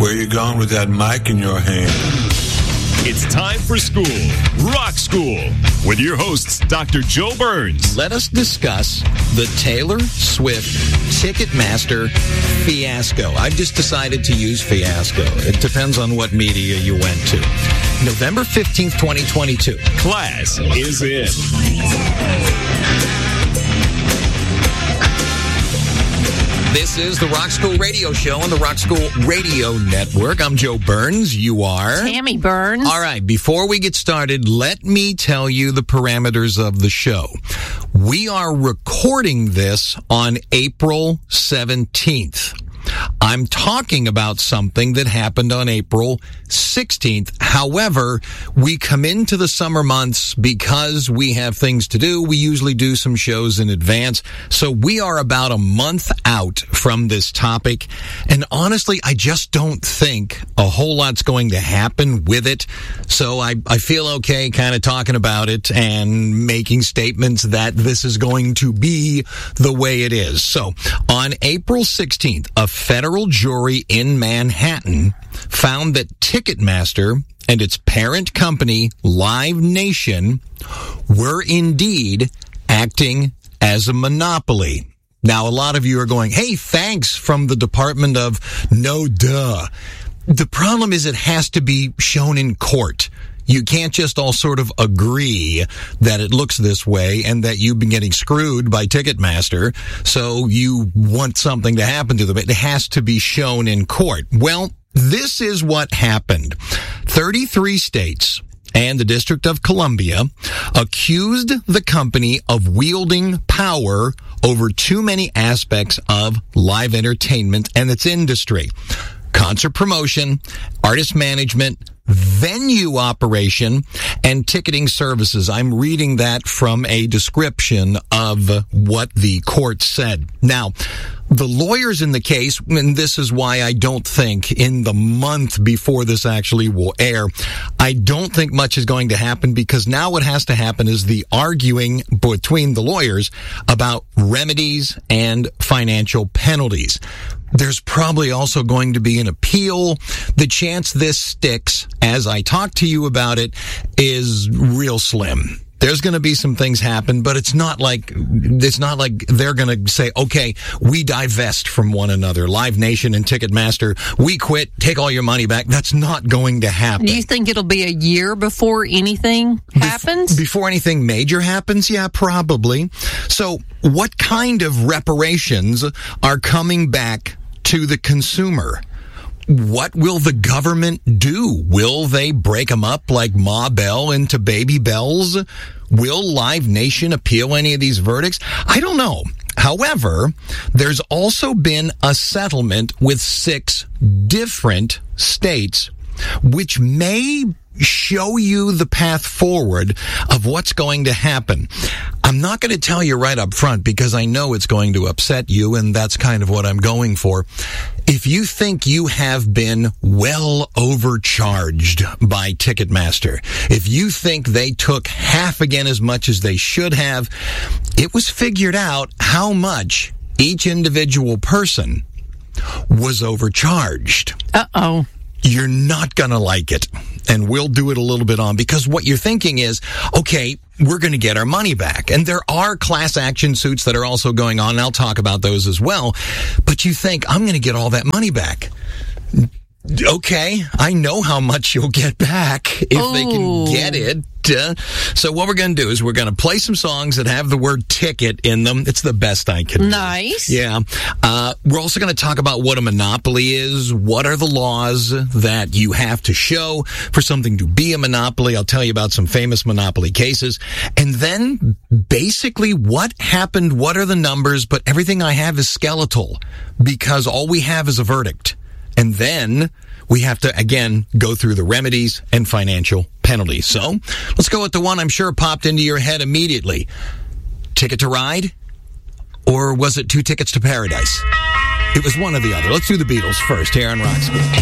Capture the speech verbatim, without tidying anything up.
Where you going with that mic in your hand? It's time for school, Rock School, with your hosts, Doctor Joe Burns. Let us discuss the Taylor Swift Ticketmaster fiasco. I've just decided to use fiasco. It depends on what media you went to. November fifteenth, twenty twenty-two. Class is in. This is the Rock School Radio Show on the Rock School Radio Network. I'm Joe Burns. You are? Tammy Burns. All right. Before we get started, let me tell you the parameters of the show. We are recording this on April seventeenth. I'm talking about something that happened on April sixteenth. However, we come into the summer months because we have things to do. We usually do some shows in advance. So we are about a month out from this topic. And honestly, I just don't think a whole lot's going to happen with it. So I, I feel okay kind of talking about it and making statements that this is going to be the way it is. So on April sixteenth, a federal jury in Manhattan found that Ticketmaster and its parent company, Live Nation, were indeed acting as a monopoly. Now, a lot of you are going, hey, thanks from the Department of No Duh. The problem is it has to be shown in court. You can't just all sort of agree that it looks this way and that you've been getting screwed by Ticketmaster, so you want something to happen to them. It has to be shown in court. Well, this is what happened. thirty-three states and the District of Columbia accused the company of wielding power over too many aspects of live entertainment and its industry. Concert promotion, artist management, venue operation, and ticketing services. I'm reading that from a description of what the court said. Now, the lawyers in the case, and this is why I don't think in the month before this actually will air, I don't think much is going to happen, because now what has to happen is the arguing between the lawyers about remedies and financial penalties. There's probably also going to be an appeal. The chance this sticks, as I talk to you about it, is real slim. There's going to be some things happen, but it's not like it's not like they're going to say, okay, we divest from one another. Live Nation and Ticketmaster, we quit, take all your money back. That's not going to happen. Do you think it'll be a year before anything happens? Bef- before anything major happens? Yeah, probably. So what kind of reparations are coming back to the consumer? What will the government do? Will they break them up like Ma Bell into Baby Bells? Will Live Nation appeal any of these verdicts? I don't know. However, there's also been a settlement with six different states, which may show you the path forward of what's going to happen. I'm not going to tell you right up front because I know it's going to upset you, and that's kind of what I'm going for. If you think you have been well overcharged by Ticketmaster, if you think they took half again as much as they should have, it was figured out how much each individual person was overcharged. Uh-oh. You're not going to like it. And we'll do it a little bit on, because what you're thinking is, okay, we're going to get our money back. And there are class action suits that are also going on, and I'll talk about those as well. But you think, I'm going to get all that money back. Okay, I know how much you'll get back if Ooh. they can get it. Uh, so what we're going to do is we're going to play some songs that have the word ticket in them. It's the best I can do. Nice. Yeah. Uh, we're also going to talk about what a monopoly is. What are the laws that you have to show for something to be a monopoly? I'll tell you about some famous monopoly cases. And then basically what happened, what are the numbers, but everything I have is skeletal because all we have is a verdict. And then we have to, again, go through the remedies and financial penalties. So let's go with the one I'm sure popped into your head immediately. Ticket to Ride? Or was it Two Tickets to Paradise? It was one or the other. Let's do the Beatles first here on Rock School.